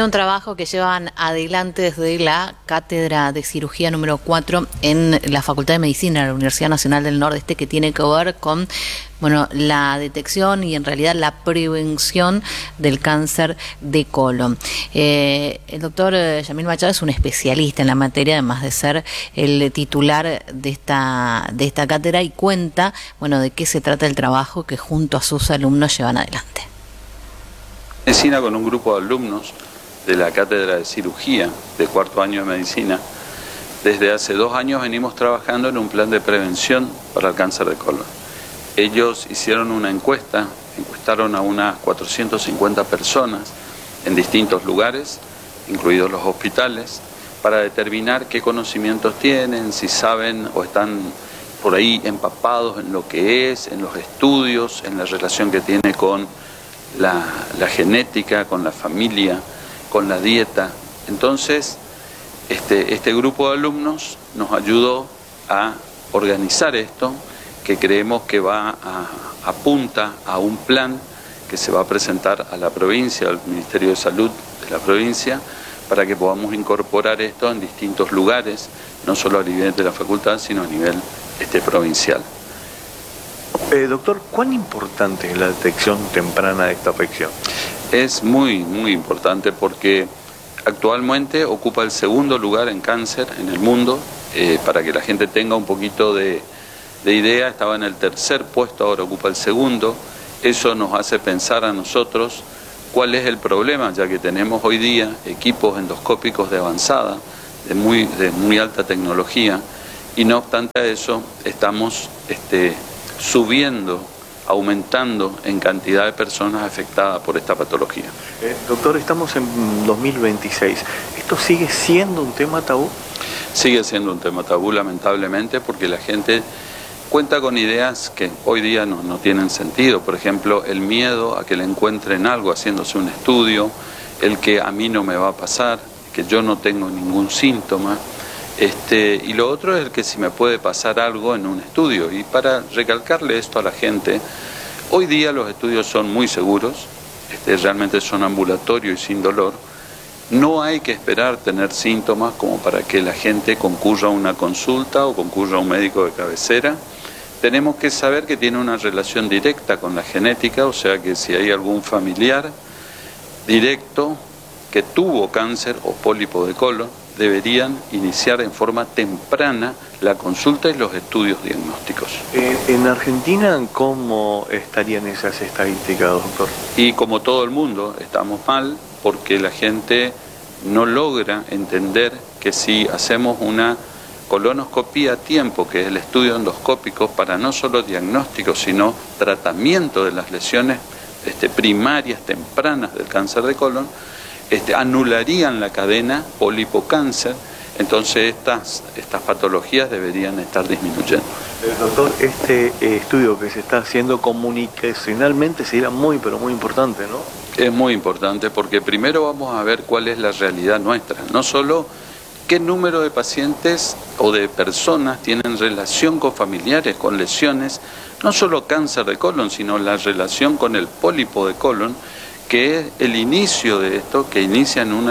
un trabajo que llevan adelante desde la Cátedra de Cirugía número 4 en la Facultad de Medicina de la Universidad Nacional del Nordeste, que tiene que ver con la detección y en realidad la prevención del cáncer de colon. El doctor Yamil Machado es un especialista en la materia, además de ser el titular de esta cátedra, y cuenta de qué se trata el trabajo que junto a sus alumnos llevan adelante. Medicina, con un grupo de alumnos de la Cátedra de Cirugía de cuarto año de Medicina, desde hace 2 años venimos trabajando en un plan de prevención para el cáncer de colon. Ellos hicieron una encuestaron a unas 450 personas en distintos lugares, incluidos los hospitales, para determinar qué conocimientos tienen, si saben o están por ahí empapados en lo que es, en los estudios, en la relación que tiene con la genética, con la familia, con la dieta. Entonces, este grupo de alumnos nos ayudó a organizar esto, que creemos que apunta a un plan que se va a presentar a la provincia, al Ministerio de Salud de la provincia, para que podamos incorporar esto en distintos lugares, no solo a nivel de la facultad, sino a nivel provincial. Doctor, ¿cuán importante es la detección temprana de esta afección? Es muy, muy importante porque actualmente ocupa el 2.º lugar en cáncer en el mundo. Para que la gente tenga un poquito de idea, estaba en el 3.er puesto, ahora ocupa el 2.º. Eso nos hace pensar a nosotros cuál es el problema, ya que tenemos hoy día equipos endoscópicos de avanzada, de muy alta tecnología, y no obstante a eso estamos aumentando en cantidad de personas afectadas por esta patología. Doctor, estamos en 2026. ¿Esto sigue siendo un tema tabú? Sigue siendo un tema tabú, lamentablemente, porque la gente cuenta con ideas que hoy día no tienen sentido. Por ejemplo, el miedo a que le encuentren algo haciéndose un estudio, el que a mí no me va a pasar, que yo no tengo ningún síntoma. Y lo otro es el que si me puede pasar algo en un estudio. Y para recalcarle esto a la gente, hoy día los estudios son muy seguros, realmente son ambulatorios y sin dolor. No hay que esperar tener síntomas como para que la gente concurra a una consulta o concurra a un médico de cabecera. Tenemos que saber que tiene una relación directa con la genética, o sea que si hay algún familiar directo que tuvo cáncer o pólipo de colon, deberían iniciar en forma temprana la consulta y los estudios diagnósticos. En Argentina, ¿cómo estarían esas estadísticas, doctor? Y como todo el mundo, estamos mal porque la gente no logra entender que si hacemos una colonoscopía a tiempo, que es el estudio endoscópico para no solo diagnóstico, sino tratamiento de las lesiones primarias, tempranas del cáncer de colon, anularían la cadena pólipo-cáncer. Entonces estas patologías deberían estar disminuyendo. Doctor, este estudio que se está haciendo comunicacionalmente sería muy, pero muy importante, ¿no? Es muy importante porque primero vamos a ver cuál es la realidad nuestra, no solo qué número de pacientes o de personas tienen relación con familiares, con lesiones, no solo cáncer de colon, sino la relación con el pólipo de colon, que es el inicio de esto, que inicia en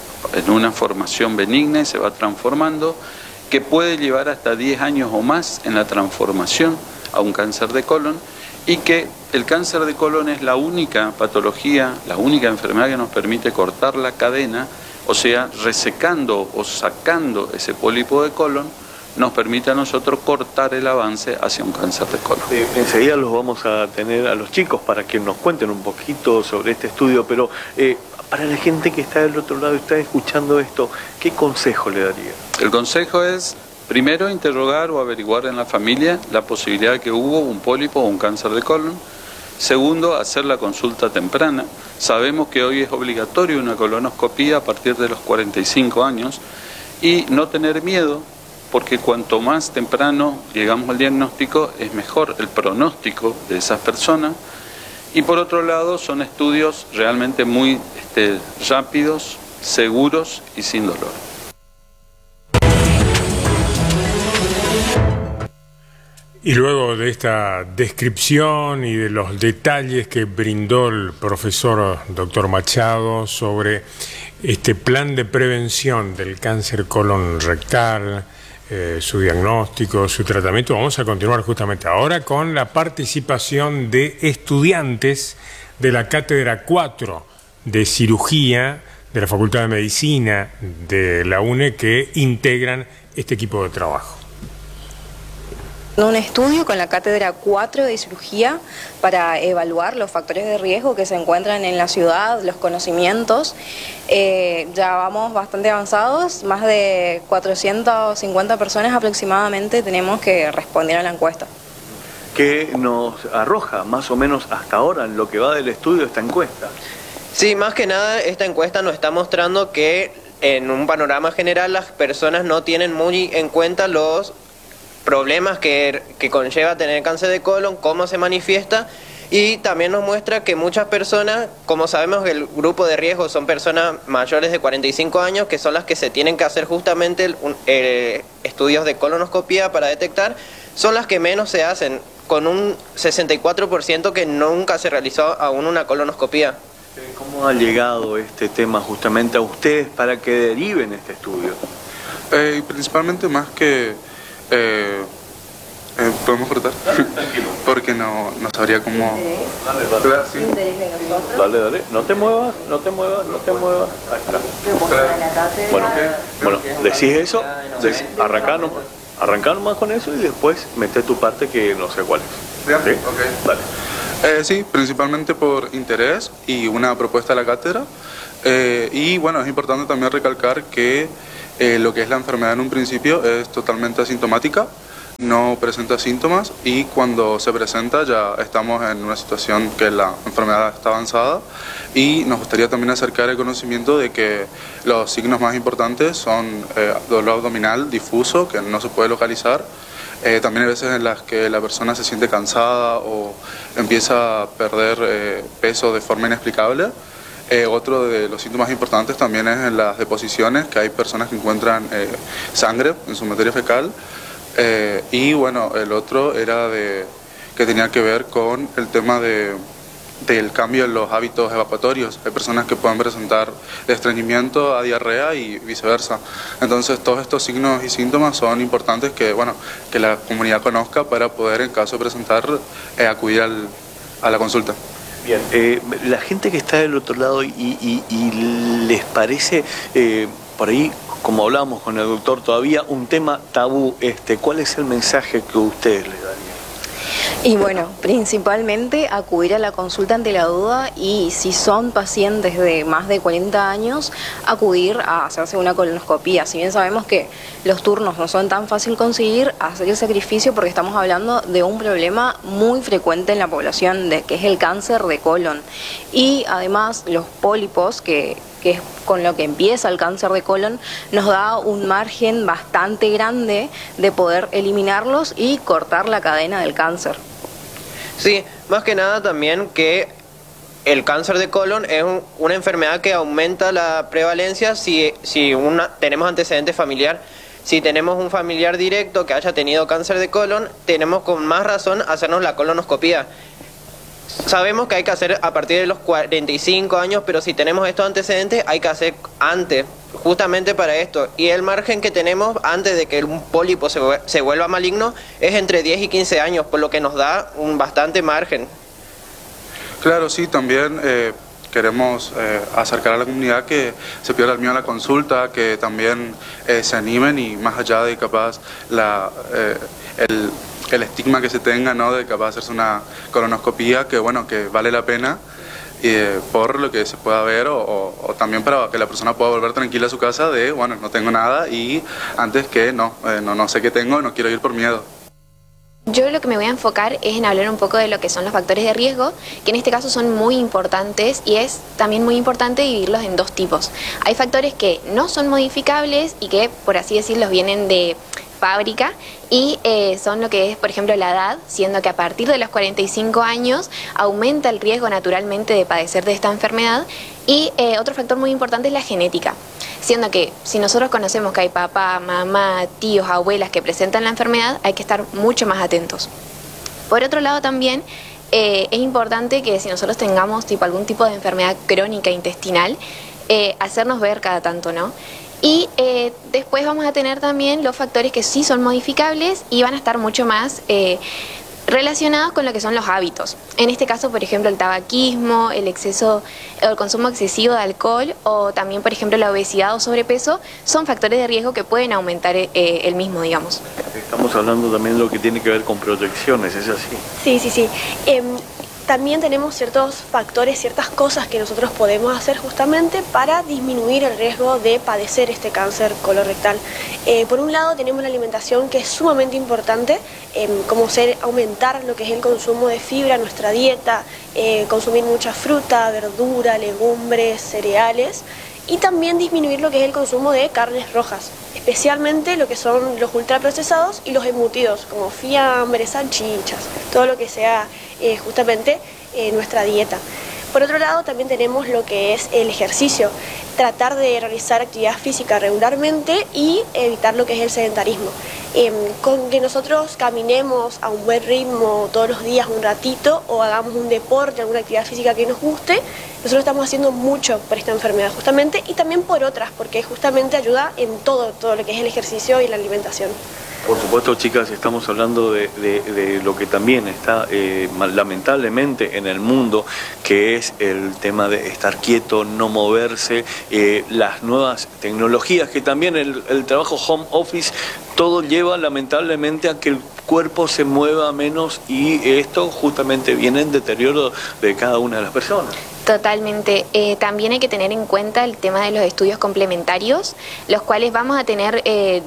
una formación benigna y se va transformando, que puede llevar hasta 10 años o más en la transformación a un cáncer de colon, y que el cáncer de colon es la única patología, la única enfermedad que nos permite cortar la cadena, o sea, resecando o sacando ese pólipo de colon, nos permite a nosotros cortar el avance hacia un cáncer de colon. Enseguida los vamos a tener a los chicos para que nos cuenten un poquito sobre este estudio, pero para la gente que está del otro lado y está escuchando esto, ¿qué consejo le daría? El consejo es, primero, interrogar o averiguar en la familia la posibilidad de que hubo un pólipo o un cáncer de colon. Segundo, hacer la consulta temprana. Sabemos que hoy es obligatorio una colonoscopía a partir de los 45 años y no tener miedo, porque cuanto más temprano llegamos al diagnóstico es mejor el pronóstico de esas personas. Y por otro lado son estudios realmente muy rápidos, seguros y sin dolor. Y luego de esta descripción y de los detalles que brindó el profesor doctor Machado sobre este plan de prevención del cáncer colon rectal, su diagnóstico, su tratamiento, vamos a continuar justamente ahora con la participación de estudiantes de la Cátedra 4 de Cirugía de la Facultad de Medicina de la UNE que integran este equipo de trabajo. Un estudio con la Cátedra 4 de Cirugía para evaluar los factores de riesgo que se encuentran en la ciudad, los conocimientos. Ya vamos bastante avanzados, más de 450 personas aproximadamente tenemos que responder a la encuesta. ¿Qué nos arroja más o menos hasta ahora en lo que va del estudio esta encuesta? Sí, más que nada esta encuesta nos está mostrando que en un panorama general las personas no tienen muy en cuenta los problemas que conlleva tener cáncer de colon, cómo se manifiesta, y también nos muestra que muchas personas, como sabemos que el grupo de riesgo son personas mayores de 45 años, que son las que se tienen que hacer justamente estudios de colonoscopía para detectar, son las que menos se hacen, con un 64% que nunca se realizó aún una colonoscopía. ¿Cómo ha llegado este tema justamente a ustedes para que deriven este estudio? Principalmente más que... ¿podemos cortar? Porque no sabría cómo... Dale, no te muevas. Ahí está. Bueno, decís eso, arrancá nomás con eso y después meté tu parte que no sé cuál es. ¿Sí? Okay. Dale. Sí, principalmente por interés y una propuesta de la cátedra. Y bueno, es importante también recalcar que lo que es la enfermedad en un principio es totalmente asintomática, no presenta síntomas y cuando se presenta ya estamos en una situación que la enfermedad está avanzada, y nos gustaría también acercar el conocimiento de que los signos más importantes son dolor abdominal difuso que no se puede localizar, también hay veces en las que la persona se siente cansada o empieza a perder peso de forma inexplicable. Otro de los síntomas importantes también es en las deposiciones, que hay personas que encuentran sangre en su materia fecal. Y bueno, el otro era que tenía que ver con el tema del cambio en los hábitos evacuatorios. Hay personas que pueden presentar de estreñimiento a diarrea y viceversa. Entonces todos estos signos y síntomas son importantes que la comunidad conozca para poder, en caso de presentar, acudir a la consulta. Bien, la gente que está del otro lado y les parece por ahí, como hablábamos con el doctor, todavía un tema tabú, ¿cuál es el mensaje que ustedes le darían? Y bueno, principalmente acudir a la consulta ante la duda, y si son pacientes de más de 40 años, acudir a hacerse una colonoscopía. Si bien sabemos que los turnos no son tan fácil conseguir, hacer el sacrificio porque estamos hablando de un problema muy frecuente en la población, que es el cáncer de colon. Y además los pólipos, que es con lo que empieza el cáncer de colon, nos da un margen bastante grande de poder eliminarlos y cortar la cadena del cáncer. Sí, más que nada también que el cáncer de colon es una enfermedad que aumenta la prevalencia si tenemos antecedente familiar. Si tenemos un familiar directo que haya tenido cáncer de colon, tenemos con más razón hacernos la colonoscopía. Sabemos que hay que hacer a partir de los 45 años, pero si tenemos estos antecedentes hay que hacer antes, justamente para esto. Y el margen que tenemos antes de que un pólipo se vuelva maligno es entre 10 y 15 años, por lo que nos da un bastante margen. Claro, sí, también queremos acercar a la comunidad que se pierda el miedo a la consulta, que también se animen, y más allá de capaz el estigma que se tenga, ¿no?, de capaz hacerse una colonoscopía, que bueno, que vale la pena por lo que se pueda ver, o también para que la persona pueda volver tranquila a su casa de, bueno, no tengo nada, y antes que no sé qué tengo, no quiero ir por miedo. Yo lo que me voy a enfocar es en hablar un poco de lo que son los factores de riesgo, que en este caso son muy importantes, y es también muy importante dividirlos en dos tipos. Hay factores que no son modificables y que, por así decirlo, vienen de fábrica, y son lo que es, por ejemplo, la edad, siendo que a partir de los 45 años aumenta el riesgo naturalmente de padecer de esta enfermedad, y otro factor muy importante es la genética. siendo que si nosotros conocemos que hay papá, mamá, tíos, abuelas que presentan la enfermedad, hay que estar mucho más atentos. Por otro lado también, es importante que si nosotros tengamos algún tipo de enfermedad crónica intestinal, hacernos ver cada tanto, ¿no? Y después vamos a tener también los factores que sí son modificables y van a estar mucho más relacionados con lo que son los hábitos. En este caso, por ejemplo, el tabaquismo, el consumo excesivo de alcohol o también, por ejemplo, la obesidad o sobrepeso son factores de riesgo que pueden aumentar el mismo, digamos. Estamos hablando también de lo que tiene que ver con proyecciones, ¿es así? Sí. También tenemos ciertos factores, ciertas cosas que nosotros podemos hacer justamente para disminuir el riesgo de padecer este cáncer colorectal. Por un lado tenemos la alimentación, que es sumamente importante, como aumentar lo que es el consumo de fibra en nuestra dieta, consumir mucha fruta, verdura, legumbres, cereales, y también disminuir lo que es el consumo de carnes rojas, especialmente lo que son los ultraprocesados y los embutidos, como fiambres, salchichas, todo lo que sea justamente nuestra dieta. Por otro lado, también tenemos lo que es el ejercicio, tratar de realizar actividad física regularmente y evitar lo que es el sedentarismo. Con que nosotros caminemos a un buen ritmo todos los días un ratito o hagamos un deporte, alguna actividad física que nos guste, nosotros estamos haciendo mucho por esta enfermedad justamente, y también por otras, porque justamente ayuda en todo lo que es el ejercicio y la alimentación. Por supuesto, chicas, estamos hablando de lo que también está lamentablemente en el mundo, que es el tema de estar quieto, no moverse, las nuevas tecnologías, que también el trabajo home office, todo lleva lamentablemente a que el cuerpo se mueva menos, y esto justamente viene en deterioro de cada una de las personas. Totalmente. También hay que tener en cuenta el tema de los estudios complementarios, los cuales vamos a tener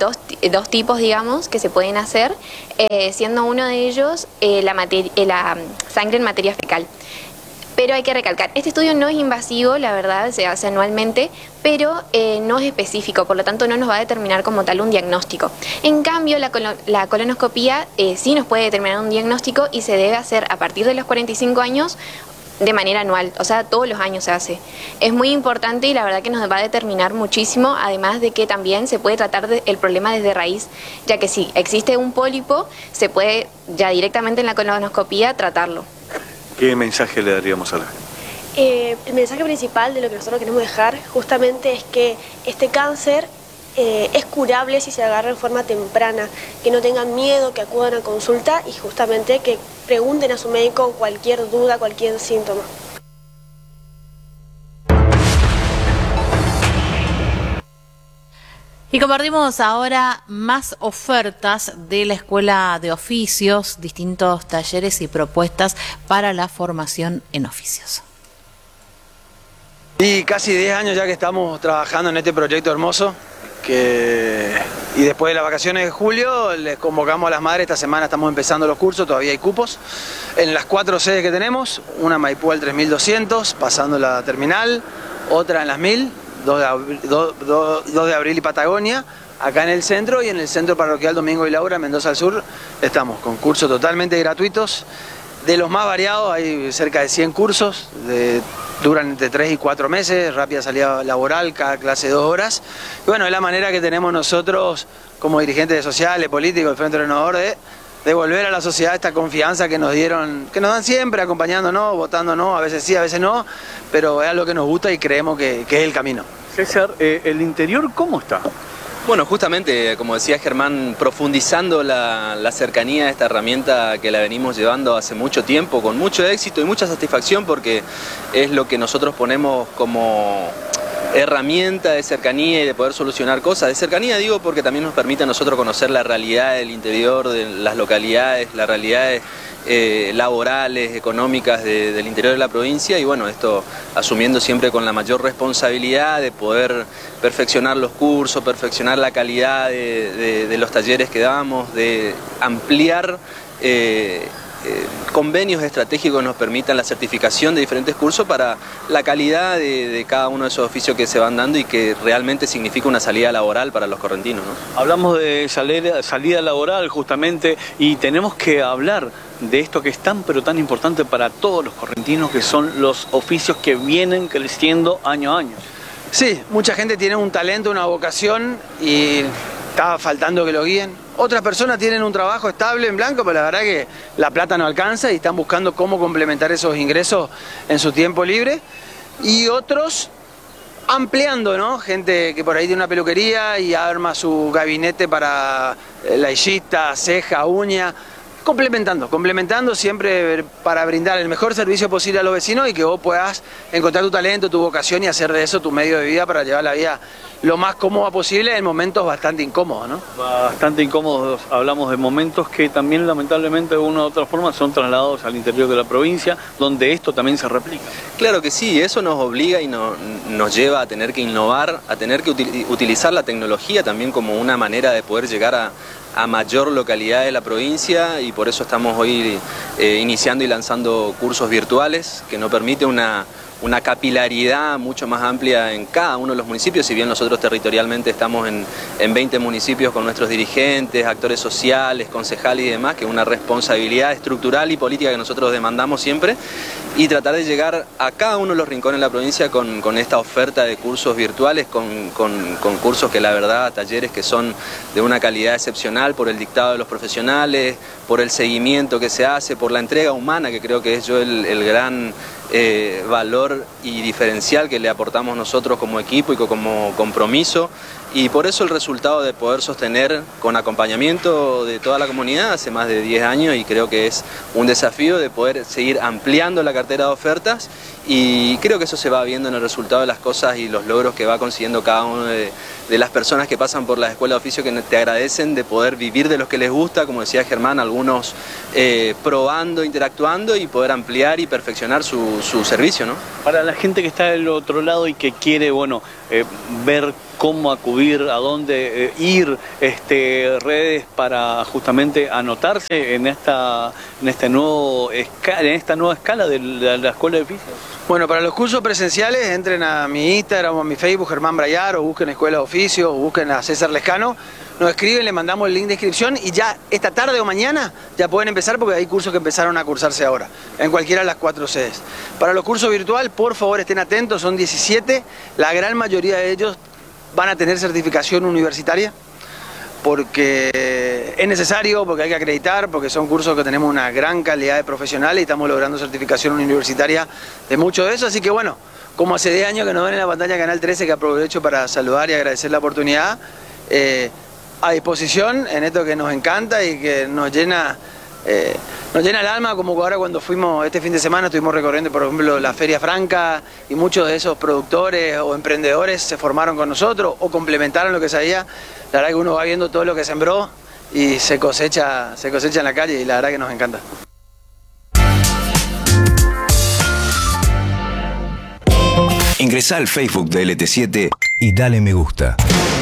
dos tipos, digamos, que se pueden hacer, siendo uno de ellos la sangre en materia fecal. Pero hay que recalcar, este estudio no es invasivo, la verdad, se hace anualmente, pero no es específico, por lo tanto no nos va a determinar como tal un diagnóstico. En cambio, la colonoscopía sí nos puede determinar un diagnóstico, y se debe hacer a partir de los 45 años, de manera anual, o sea, todos los años se hace. Es muy importante y la verdad que nos va a determinar muchísimo, además de que también se puede tratar el problema desde raíz, ya que si existe un pólipo, se puede ya directamente en la colonoscopía tratarlo. ¿Qué mensaje le daríamos a la gente? El mensaje principal de lo que nosotros queremos dejar justamente es que este cáncer es curable si se agarra en forma temprana, que no tengan miedo, que acudan a consulta y justamente que pregunten a su médico cualquier duda, cualquier síntoma. Y compartimos ahora más ofertas de la Escuela de Oficios, distintos talleres y propuestas para la formación en oficios. Y casi 10 años ya que estamos trabajando en este proyecto hermoso, y después de las vacaciones de julio les convocamos a las madres. Esta semana estamos empezando los cursos, todavía hay cupos en las 4 sedes que tenemos, una en Maipú al 3200, pasando la terminal, otra en las 1000, 2 de abril y Patagonia, acá en el centro, y en el centro parroquial Domingo y Laura, Mendoza al Sur, estamos con cursos totalmente gratuitos, de los más variados. Hay cerca de 100 cursos, duran entre 3 y 4 meses, rápida salida laboral, cada clase 2 horas. Y bueno, es la manera que tenemos nosotros como dirigentes sociales, políticos, el Frente Renovador, de devolver a la sociedad esta confianza que nos dieron, que nos dan siempre, acompañándonos, votándonos, a veces sí, a veces no, pero es algo que nos gusta y creemos que es el camino. César, ¿el interior cómo está? Bueno, justamente, como decía Germán, profundizando la cercanía de esta herramienta que la venimos llevando hace mucho tiempo, con mucho éxito y mucha satisfacción, porque es lo que nosotros ponemos como herramienta de cercanía y de poder solucionar cosas. De cercanía digo porque también nos permite a nosotros conocer la realidad del interior, de las localidades, las realidades laborales, económicas del interior de la provincia, y bueno, esto asumiendo siempre con la mayor responsabilidad de poder perfeccionar los cursos, perfeccionar la calidad de los talleres que damos, de ampliar convenios estratégicos que nos permitan la certificación de diferentes cursos para la calidad de cada uno de esos oficios que se van dando y que realmente significa una salida laboral para los correntinos, ¿no? Hablamos de salida laboral justamente, y tenemos que hablar de esto que es tan pero tan importante para todos los correntinos, que son los oficios que vienen creciendo año a año. Sí, mucha gente tiene un talento, una vocación y está faltando que lo guíen. Otras personas tienen un trabajo estable en blanco, pero la verdad que la plata no alcanza y están buscando cómo complementar esos ingresos en su tiempo libre. Y otros ampliando, ¿no? Gente que por ahí tiene una peluquería y arma su gabinete para la hillita, ceja, uña. Complementando siempre para brindar el mejor servicio posible a los vecinos y que vos puedas encontrar tu talento, tu vocación y hacer de eso tu medio de vida para llevar la vida lo más cómoda posible en momentos bastante incómodos, ¿no? Bastante incómodos, hablamos de momentos que también lamentablemente de una u otra forma son trasladados al interior de la provincia, donde esto también se replica. Claro que sí, eso nos obliga y nos lleva a tener que innovar, a tener que utilizar la tecnología también como una manera de poder llegar a mayor localidad de la provincia y por eso estamos hoy iniciando y lanzando cursos virtuales que nos permite una capilaridad mucho más amplia en cada uno de los municipios, si bien nosotros territorialmente estamos en 20 municipios con nuestros dirigentes, actores sociales, concejales y demás, que es una responsabilidad estructural y política que nosotros demandamos siempre, y tratar de llegar a cada uno de los rincones de la provincia con esta oferta de cursos virtuales, con cursos que la verdad, talleres que son de una calidad excepcional por el dictado de los profesionales, por el seguimiento que se hace, por la entrega humana, que creo que es el gran valor y diferencial que le aportamos nosotros como equipo y como compromiso, y por eso el resultado de poder sostener con acompañamiento de toda la comunidad hace más de 10 años, y creo que es un desafío de poder seguir ampliando la cartera de ofertas, y creo que eso se va viendo en el resultado de las cosas y los logros que va consiguiendo cada uno de las personas que pasan por la escuela de oficio, que te agradecen de poder vivir de los que les gusta, como decía Germán, algunos probando, interactuando y poder ampliar y perfeccionar su servicio, ¿no? Para la gente que está del otro lado y que quiere, bueno, ver cómo acudir, a dónde ir, redes para justamente anotarse en esta nueva escala de la escuela de oficios. Bueno, para los cursos presenciales entren a mi Instagram o a mi Facebook, Germán Brayar, o busquen Escuela de Oficio, o busquen a César Lescano, nos escriben, le mandamos el link de inscripción y ya esta tarde o mañana ya pueden empezar, porque hay cursos que empezaron a cursarse ahora, en cualquiera de las 4 sedes. Para los cursos virtual, por favor estén atentos, son 17, la gran mayoría de ellos van a tener certificación universitaria, porque es necesario, porque hay que acreditar, porque son cursos que tenemos una gran calidad de profesionales y estamos logrando certificación universitaria de mucho de eso, así que bueno, como hace 10 años que nos ven en la pantalla Canal 13, que aprovecho para saludar y agradecer la oportunidad, a disposición en esto que nos encanta y que nos llena el alma, como ahora cuando fuimos este fin de semana, estuvimos recorriendo por ejemplo la Feria Franca y muchos de esos productores o emprendedores se formaron con nosotros o complementaron lo que sabía. La verdad que uno va viendo todo lo que sembró y se cosecha en la calle, y la verdad que nos encanta. Ingresá al Facebook de LT7 y dale me gusta.